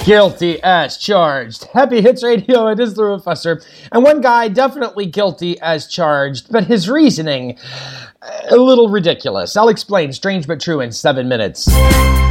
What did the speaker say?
Guilty as charged. Happy Hits Radio, it is the Professor. And one guy definitely guilty as charged, but his reasoning, a little ridiculous. I'll explain Strange But True in 7 minutes.